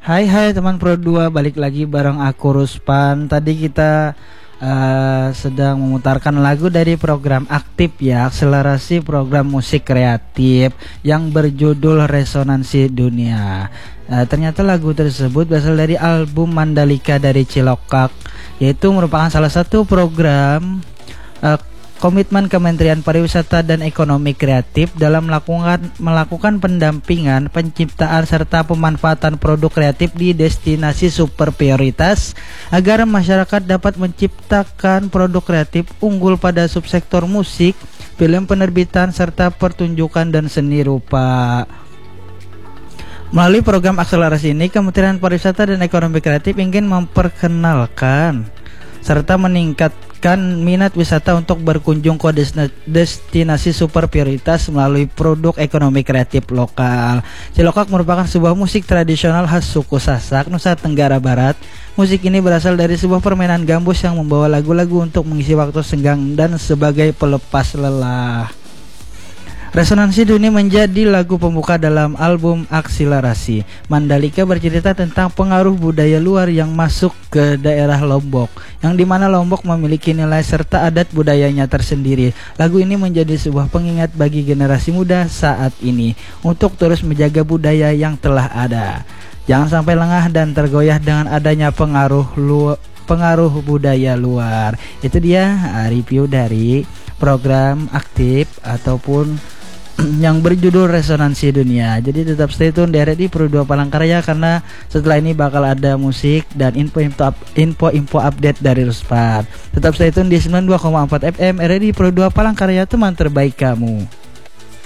Hai teman Pro 2, balik lagi bareng aku Ruspan. Tadi kita sedang memutarkan lagu dari program aktif ya, akselerasi program musik kreatif yang berjudul Resonansi Dunia. Ternyata lagu tersebut berasal dari album Mandalika dari Cilokak, yaitu merupakan salah satu program komitmen Kementerian Pariwisata dan Ekonomi Kreatif dalam melakukan pendampingan, penciptaan serta pemanfaatan produk kreatif di destinasi super prioritas agar masyarakat dapat menciptakan produk kreatif unggul pada subsektor musik, film, penerbitan serta pertunjukan dan seni rupa. Melalui program akselerasi ini, Kementerian Pariwisata dan Ekonomi Kreatif ingin memperkenalkan serta meningkatkan minat wisata untuk berkunjung ke destinasi super prioritas melalui produk ekonomi kreatif lokal. Cilokak merupakan sebuah musik tradisional khas suku Sasak, Nusa Tenggara Barat. Musik ini berasal dari sebuah permainan gambus yang membawa lagu-lagu untuk mengisi waktu senggang dan sebagai pelepas lelah. Resonansi Dunia menjadi lagu pembuka dalam album Akselerasi. Mandalika bercerita tentang pengaruh budaya luar yang masuk ke daerah Lombok, yang dimana Lombok memiliki nilai serta adat budayanya tersendiri. Lagu ini menjadi sebuah pengingat bagi generasi muda saat ini untuk terus menjaga budaya yang telah ada. Jangan sampai lengah dan tergoyah dengan adanya pengaruh budaya luar. Itu dia review dari program aktif ataupun yang berjudul Resonansi Dunia. Jadi tetap stay tune di RRI Pro 2 Palangkaraya, karena setelah ini bakal ada musik dan info update dari Ruspan. Tetap stay tune di 92,4 FM RRI Pro 2 Palangkaraya, teman terbaik kamu.